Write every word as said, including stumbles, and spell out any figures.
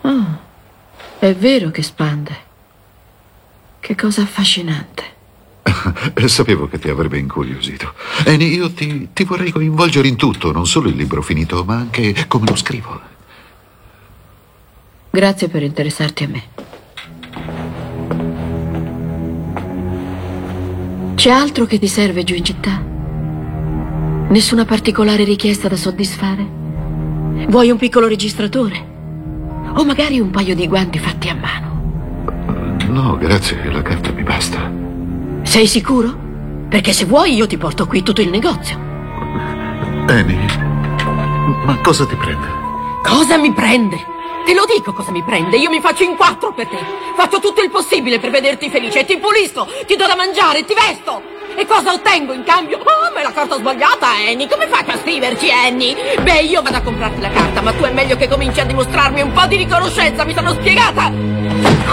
Oh, è vero che spande. Che cosa affascinante. Sapevo che ti avrebbe incuriosito. Annie, io ti, ti vorrei coinvolgere in tutto, non solo il libro finito, ma anche come lo scrivo. Grazie per interessarti a me. C'è altro che ti serve giù in città? Nessuna particolare richiesta da soddisfare? Vuoi un piccolo registratore? O magari un paio di guanti fatti a mano? No, grazie, la carta mi basta. Sei sicuro? Perché se vuoi io ti porto qui tutto il negozio. Annie, ma cosa ti prende? Cosa mi prende? Te lo dico cosa mi prende. Io mi faccio in quattro per te. Faccio tutto il possibile per vederti felice. Ti pulisco, ti do da mangiare, ti vesto. E cosa ottengo in cambio? Oh, ma è la carta sbagliata, Annie. Come fai a scriverci, Annie? Beh, io vado a comprarti la carta, ma tu è meglio che cominci a dimostrarmi un po' di riconoscenza. Mi sono spiegata?